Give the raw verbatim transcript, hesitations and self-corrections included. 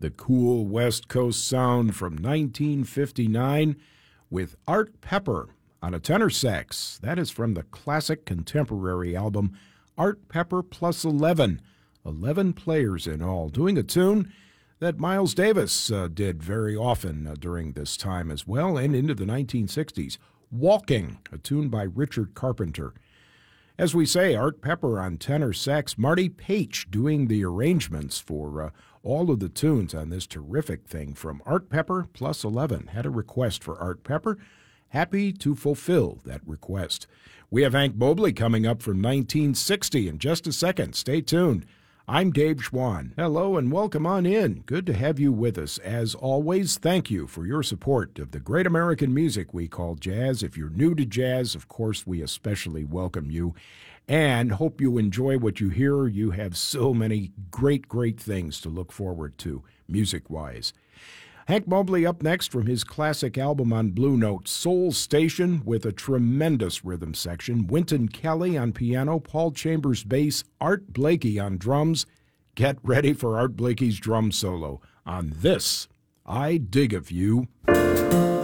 the cool West Coast sound from nineteen fifty-nine with Art Pepper on a tenor sax. That is from the classic contemporary album Art Pepper Plus eleven. eleven players in all, doing a tune that Miles Davis uh, did very often uh, during this time as well and into the nineteen sixties. Walking, a tune by Richard Carpenter. As we say, Art Pepper on tenor sax, Marty Paich doing the arrangements for uh, all of the tunes on this terrific thing from Art Pepper Plus eleven. Had a request for Art Pepper. Happy to fulfill that request. We have Hank Mobley coming up from nineteen sixty in just a second. Stay tuned. I'm Dave Schwann. Hello and welcome on in. Good to have you with us. As always, thank you for your support of the great American music we call jazz. If you're new to jazz, of course, we especially welcome you and hope you enjoy what you hear. You have so many great, great things to look forward to music-wise. Hank Mobley up next from his classic album on Blue Note, Soul Station, with a tremendous rhythm section. Wynton Kelly on piano, Paul Chambers bass, Art Blakey on drums. Get ready for Art Blakey's drum solo on this, I Dig of You.